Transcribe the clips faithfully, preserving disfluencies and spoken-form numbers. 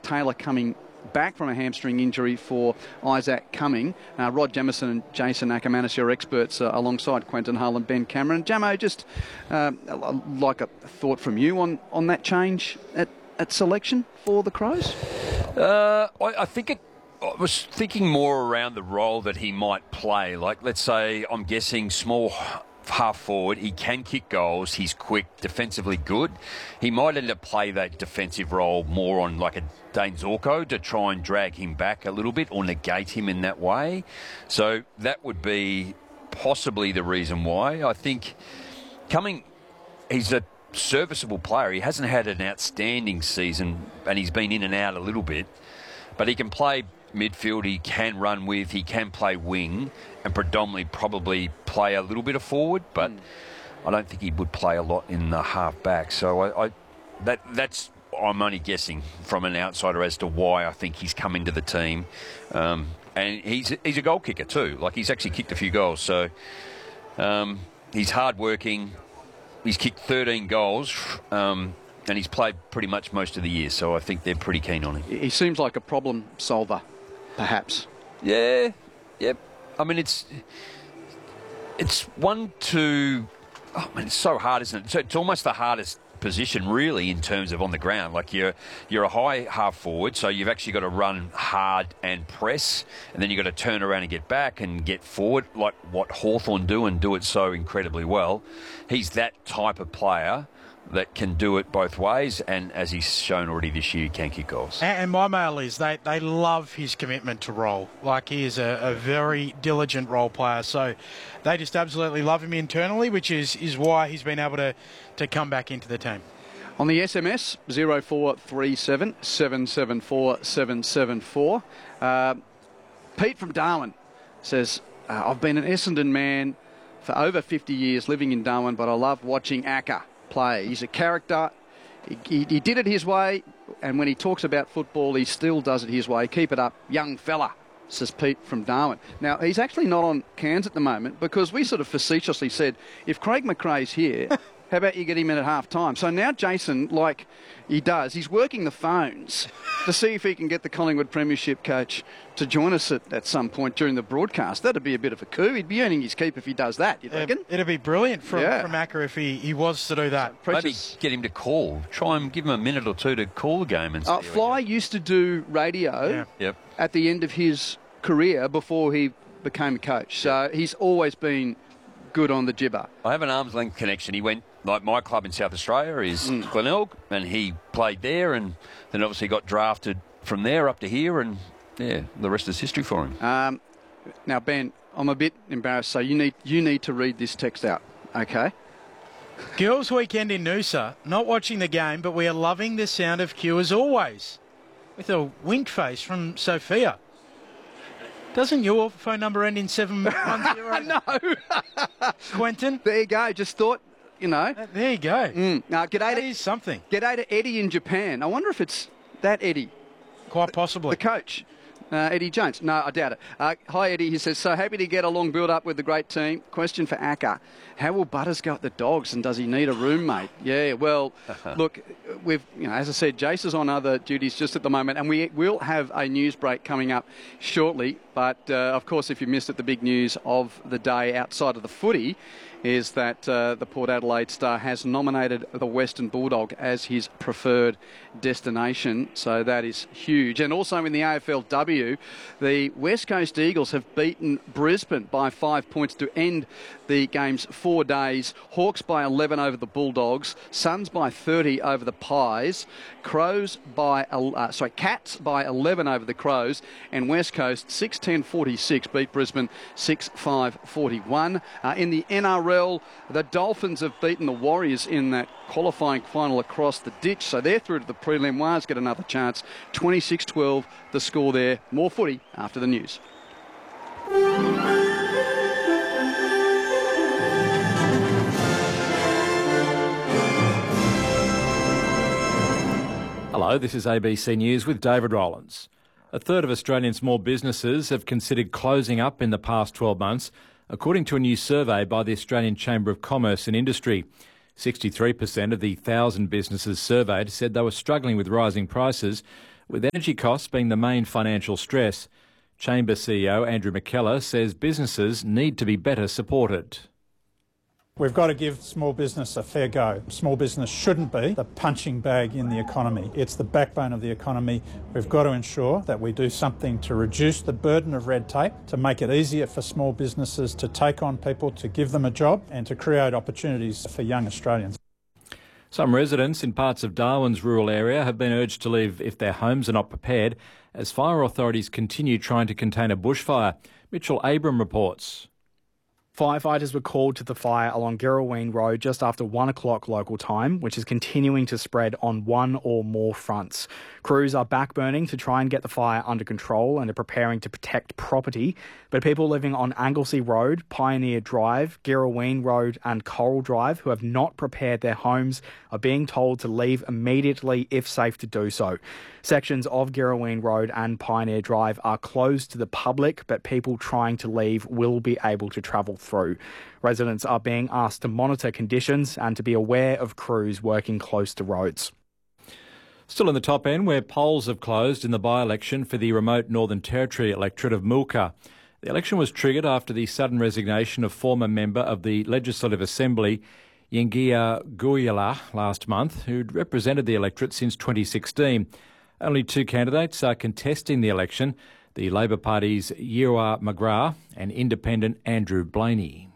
Taylor coming back from a hamstring injury for Isaac Cumming. Uh, Rod Jamieson and Jason Ackermanis, your experts, uh, alongside Quentin Hull and Ben Cameron. Jamo, just uh, like a thought from you on, on that change at, at selection for the Crows? Uh, I, I think it, I was thinking more around the role that he might play. Like, let's say, I'm guessing small half forward, he can kick goals, he's quick, defensively good. He might end up play that defensive role more on like a Dane Zorko to try and drag him back a little bit or negate him in that way. So that would be possibly the reason why. I think coming, he's a serviceable player. He hasn't had an outstanding season and he's been in and out a little bit, but he can play midfield, he can run with, he can play wing and predominantly probably play a little bit of forward, but mm. I don't think he would play a lot in the half back. So I, I that that's I'm only guessing from an outsider as to why I think he's come into the team. Um, and he's he's a goal kicker too. Like, he's actually kicked a few goals. So um, he's hard-working. He's kicked thirteen goals. Um, and he's played pretty much most of the year. So I think they're pretty keen on him. He seems like a problem solver, perhaps. Yeah. Yep. I mean, it's it's one to... Oh, man, it's so hard, isn't it? So it's almost the hardest position, really, in terms of on the ground. Like, you're you're a high half forward, so you've actually got to run hard and press, and then you've got to turn around and get back and get forward, like what Hawthorn do and do it so incredibly well. He's that type of player that can do it both ways, and as he's shown already this year, he can kick goals. And, and my mail is they, they love his commitment to role. Like, he is a, a very diligent role player, so they just absolutely love him internally, which is, is why he's been able to, to come back into the team. On the S M S, zero four three seven, seven seven four, seven seven four, uh, Pete from Darwin says, uh, I've been an Essendon man for over fifty years living in Darwin, but I love watching Acker play. He's a character. He, he, he did it his way, and when he talks about football, he still does it his way. Keep it up, young fella, says Pete from Darwin. Now, he's actually not on Cairns at the moment because we sort of facetiously said, if Craig McRae's here, how about you get him in at half time? So now Jason, like he does, he's working the phones to see if he can get the Collingwood Premiership coach to join us at, at some point during the broadcast. That'd be a bit of a coup. He'd be earning his keep if he does that, you reckon? It'd, it'd be brilliant from, yeah. from Acker if he, he was to do that. Maybe get him to call. Try and give him a minute or two to call the game. And uh, Fly used to do radio yeah. yep. at the end of his career before he became a coach. So yep. he's always been good on the gibber. I have an arm's length connection. He went, like my club in South Australia is mm. Glenelg, and he played there and then obviously got drafted from there up to here, and yeah, the rest is history for him. Um, now, Ben, I'm a bit embarrassed, so you need you need to read this text out, okay? Girls' weekend in Noosa. Not watching the game, but we are loving the sound of Q as always. With a wink face from Sophia. Doesn't your phone number end in seven one zero? No. Quentin? There you go. Just thought, you know. Uh, there you go. Mm. Uh, g'day that to, is something. G'day to Eddie in Japan. I wonder if it's that Eddie. Quite possibly. The coach. Uh, Eddie Jones. No, I doubt it. Uh, hi, Eddie. He says, so happy to get a long build-up with the great team. Question for Acker. How will Butters go at the Dogs, and does he need a roommate? Yeah, well, look, we've, you know, as I said, Jace is on other duties just at the moment, and we will have a news break coming up shortly. But, uh, of course, if you missed it, the big news of the day outside of the footy is that uh, the Port Adelaide Star has nominated the Western Bulldog as his preferred destination. So that is huge. And also in the A F L W, the West Coast Eagles have beaten Brisbane by five points to end the game's four days. Hawks by eleven over the Bulldogs. Suns by thirty over the Pies. Crows by, uh, sorry, Cats by eleven over the Crows. And West Coast six ten forty-six beat Brisbane six five forty-one. Uh, in the N R L, the Dolphins have beaten the Warriors in that qualifying final across the ditch, so they're through to the prelim. Wires get another chance. twenty-six twelve the score there. More footy after the news. Hello, this is A B C News with David Rowlands. A third of Australian small businesses have considered closing up in the past twelve months, according to a new survey by the Australian Chamber of Commerce and Industry. sixty-three percent of the one thousand businesses surveyed said they were struggling with rising prices, with energy costs being the main financial stress. Chamber C E O Andrew McKellar says businesses need to be better supported. We've got to give small business a fair go. Small business shouldn't be the punching bag in the economy. It's the backbone of the economy. We've got to ensure that we do something to reduce the burden of red tape, to make it easier for small businesses to take on people, to give them a job and to create opportunities for young Australians. Some residents in parts of Darwin's rural area have been urged to leave if their homes are not prepared as fire authorities continue trying to contain a bushfire. Mitchell Abram reports. Firefighters were called to the fire along Girraween Road just after one o'clock local time, which is continuing to spread on one or more fronts. Crews are backburning to try and get the fire under control and are preparing to protect property, but people living on Anglesey Road, Pioneer Drive, Girraween Road and Coral Drive who have not prepared their homes are being told to leave immediately if safe to do so. Sections of Girraween Road and Pioneer Drive are closed to the public, but people trying to leave will be able to travel through. Residents are being asked to monitor conditions and to be aware of crews working close to roads. Still in the top end, where polls have closed in the by-election for the remote Northern Territory electorate of Moolka. The election was triggered after the sudden resignation of former member of the Legislative Assembly, Yengia Guyala, last month, who'd represented the electorate since twenty sixteen. Only two candidates are contesting the election, the Labor Party's Yirwa McGrath and Independent Andrew Blaney.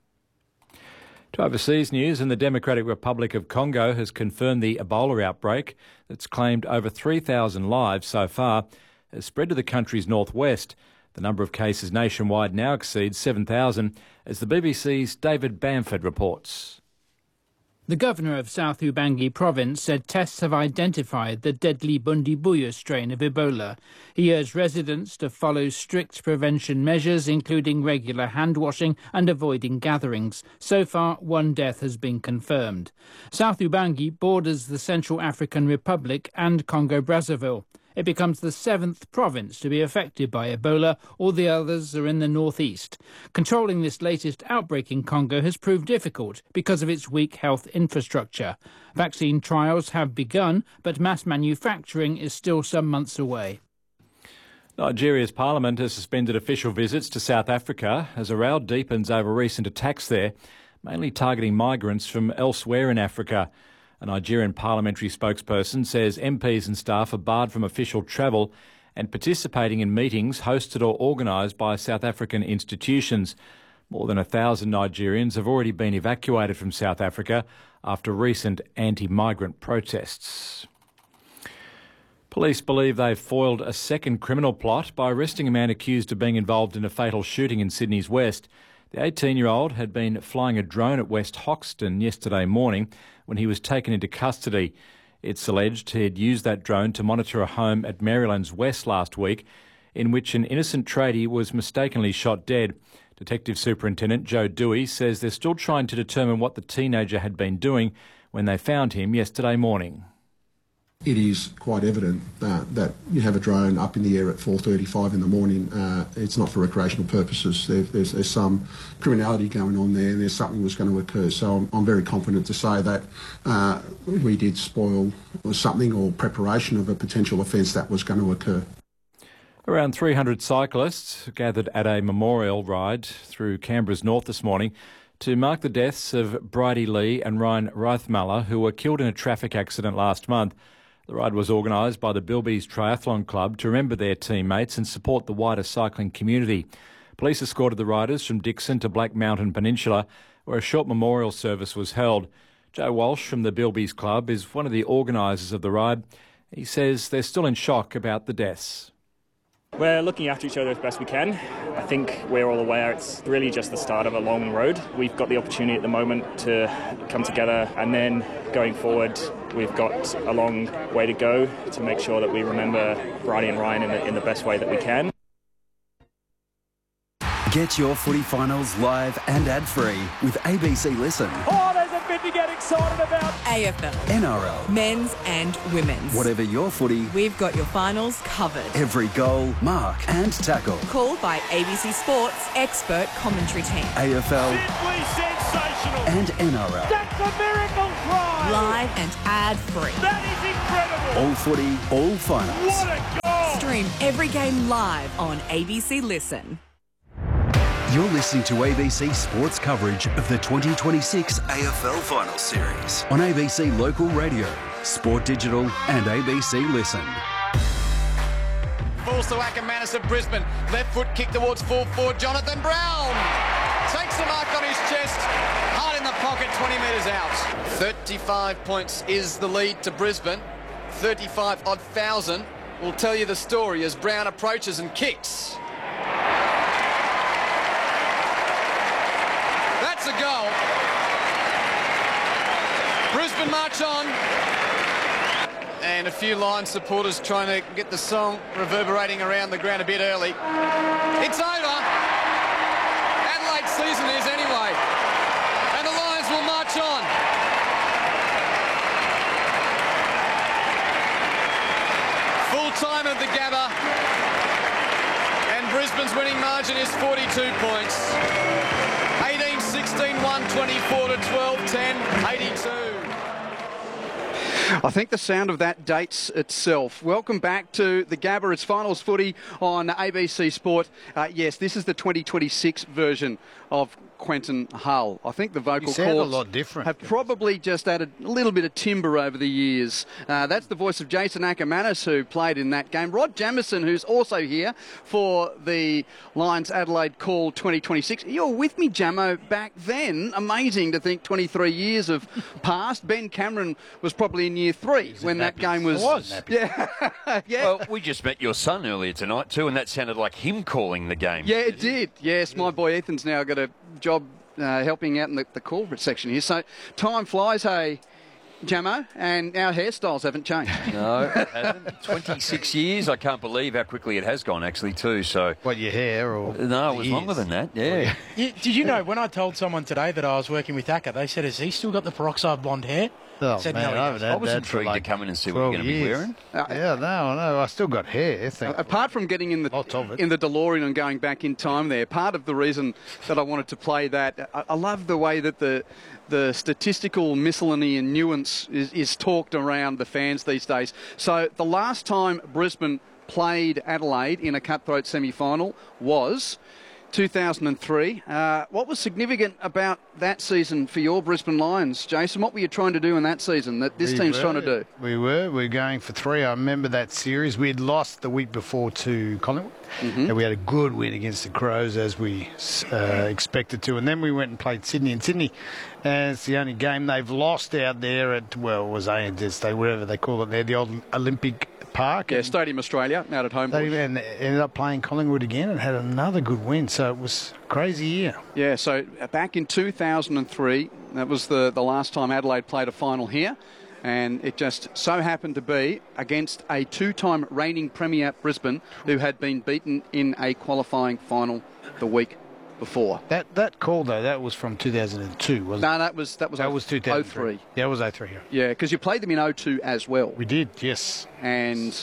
To overseas news, and the Democratic Republic of Congo has confirmed the Ebola outbreak that's claimed over three thousand lives so far has spread to the country's northwest. The number of cases nationwide now exceeds seven thousand, as the B B C's David Bamford reports. The governor of South Ubangi province said tests have identified the deadly Bundibugyo strain of Ebola. He urged residents to follow strict prevention measures, including regular hand washing and avoiding gatherings. So far, one death has been confirmed. South Ubangi borders the Central African Republic and Congo-Brazzaville. It becomes the seventh province to be affected by Ebola. All the others are in the northeast. Controlling this latest outbreak in Congo has proved difficult because of its weak health infrastructure. Vaccine trials have begun, but mass manufacturing is still some months away. Nigeria's parliament has suspended official visits to South Africa as a row deepens over recent attacks there, mainly targeting migrants from elsewhere in Africa. A Nigerian parliamentary spokesperson says M Ps and staff are barred from official travel and participating in meetings hosted or organised by South African institutions. More than a thousand Nigerians have already been evacuated from South Africa after recent anti-migrant protests. Police believe they've foiled a second criminal plot by arresting a man accused of being involved in a fatal shooting in Sydney's West. The eighteen-year-old had been flying a drone at West Hoxton yesterday morning when he was taken into custody. It's alleged he'd used that drone to monitor a home at Maryland's West last week, in which an innocent tradie was mistakenly shot dead. Detective Superintendent Joe Dewey says they're still trying to determine what the teenager had been doing when they found him yesterday morning. It is quite evident uh, that you have a drone up in the air at four thirty-five in the morning. Uh, it's not for recreational purposes. There, there's, there's some criminality going on there. There's something was going to occur. So I'm, I'm very confident to say that uh, we did spoil something or preparation of a potential offence that was going to occur. Around three hundred cyclists gathered at a memorial ride through Canberra's north this morning to mark the deaths of Bridie Lee and Ryan Reithmuller, who were killed in a traffic accident last month. The ride was organised by the Bilbies Triathlon Club to remember their teammates and support the wider cycling community. Police escorted the riders from Dixon to Black Mountain Peninsula, where a short memorial service was held. Joe Walsh from the Bilbies Club is one of the organisers of the ride. He says they're still in shock about the deaths. We're looking after each other as best we can. I think we're all aware it's really just the start of a long road. We've got the opportunity at the moment to come together, and then going forward we've got a long way to go to make sure that we remember Bridie and Ryan in the, in the best way that we can. Get your footy finals live and ad-free with A B C Listen. Oh, there's a bit to get excited about. A F L. N R L. Men's and women's. Whatever your footy, we've got your finals covered. Every goal, mark and tackle. Called by A B C Sports expert commentary team. A F L. Simply sensational. And N R L. That's a miracle try. Live and ad-free. That is incredible. All footy, all finals. What a goal. Stream every game live on A B C Listen. You're listening to A B C Sports coverage of the twenty twenty-six A F L Finals Series on A B C Local Radio, Sport Digital and A B C Listen. Falls to Ackermanis of Brisbane. Left foot kick towards full forward. Jonathan Brown takes the mark on his chest. Hard in the pocket, twenty metres out. thirty-five points is the lead to Brisbane. thirty-five odd thousand. We'll tell you the story as Brown approaches and kicks. That's a goal. Brisbane march on. And a few Lions supporters trying to get the song reverberating around the ground a bit early. It's over. Adelaide's season is anyway. And the Lions will march on. Full time at the Gabba. And Brisbane's winning margin is forty-two points. eighteen sixteen one twenty-four to twelve ten eighty-two. I think the sound of that dates itself. Welcome back to the Gabba. It's finals footy on A B C Sport. Uh, yes, this is the twenty twenty-six version of Quentin Hull. I think the vocal You sound a cords lot different. have probably just added a little bit of timbre over the years. Uh, that's the voice of Jason Ackermanis, who played in that game. Rod Jamieson, who's also here for the Lions Adelaide Call twenty twenty-six. You're with me, Jamo, back then. Amazing to think twenty-three years have passed. Ben Cameron was probably in year three when that game was... It was. Yeah. yeah. Well, we just met your son earlier tonight too, and that sounded like him calling the game. Yeah, it did. Yes, my boy Ethan's now got a job uh, helping out in the, the call section here. So time flies, hey, Jamo, and our hairstyles haven't changed. No, it hasn't. twenty-six years. I can't believe how quickly it has gone, actually, too. So, What, your hair or... no, it was years? longer than that. Yeah. You, did you know, when I told someone today that I was working with Acker, they said, has he still got the peroxide blonde hair? Oh, said, man, no, he I doesn't. haven't had I was that intrigued for like to come in and see what you're going to be years. wearing. Uh, Yeah, no, no, I still got hair. Thank Apart from getting in the Lots of it. in the DeLorean and going back in time there, part of the reason that I wanted to play that, I, I love the way that the the statistical miscellany and nuance is, is talked around the fans these days. So the last time Brisbane played Adelaide in a cutthroat semi-final was two thousand three. Uh, what was significant about that season for your Brisbane Lions, Jason? What were you trying to do in that season that this We team's were. trying to do? We were. We were going for three. I remember that series. We had lost the week before to Collingwood. Mm-hmm. And we had a good win against the Crows, as we uh, expected to. And then we went and played Sydney. And Sydney, and it's the only game they've lost out there at, well, it was A N Z, whatever they call it there, the old Olympic Park. Yeah, and Stadium Australia, out at home. they and ended up playing Collingwood again and had another good win. So it was a crazy year. Yeah, so uh, back in two thousand three, that was the, the last time Adelaide played a final here. And it just so happened to be against a two-time reigning premier Brisbane, who had been beaten in a qualifying final the week before. That that call, though, that was from two thousand two, wasn't No, it? that was that was That was two thousand three. oh three. Yeah, it was oh three, yeah. Yeah, because you played them in oh two as well. We did, yes. And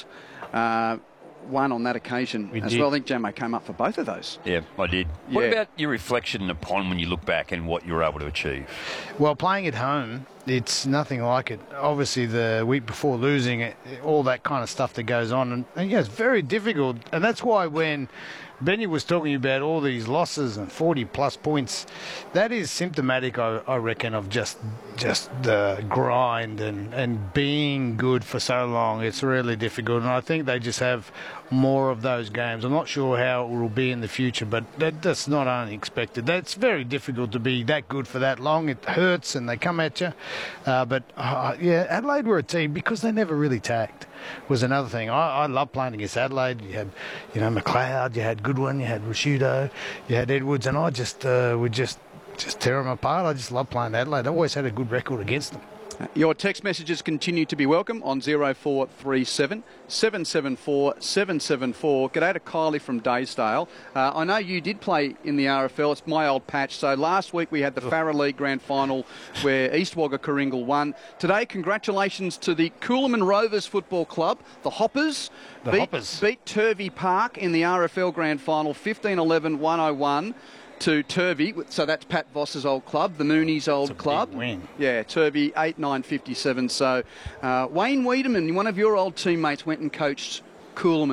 uh, won on that occasion We as did. well. I think Jamo came up for both of those. Yeah, I did. What Yeah. about your reflection upon when you look back and what you were able to achieve? Well, playing at home, it's nothing like it. Obviously, the week before losing, it, all that kind of stuff that goes on. And, and yeah, it's very difficult. And that's why when Benny was talking about all these losses and forty plus points, that is symptomatic, I, I reckon, of just just the grind and, and being good for so long. It's really difficult. And I think they just have more of those games. I'm not sure how it will be in the future, but that, that's not unexpected. That's very difficult to be that good for that long. It hurts and they come at you. Uh, but, uh, yeah, Adelaide were a team because they never really tagged. Was another thing. I, I love playing against Adelaide. You had, you know, McLeod, you had Goodwin, you had Rashudo, you had Edwards, and I just uh, would just just tear them apart. I just love playing Adelaide. I always had a good record against them. Your text messages continue to be welcome on zero four three seven, seven seven four, seven seven four. G'day to Kylie from Daysdale. Uh, I know you did play in the R F L. It's my old patch. So last week we had the Farrer League Grand Final where East Wagga Coringal won. Today, congratulations to the Coolaman Rovers Football Club, the Hoppers. The beat, Hoppers. Beat Turvey Park in the R F L Grand Final, fifteen eleven, one oh one. To Turvey, so that's Pat Voss's old club, the Mooney's old club. Big win. Yeah, Turvey, eight nine fifty-seven. So uh, Wayne Wiedemann, one of your old teammates, went and coached Coolaman.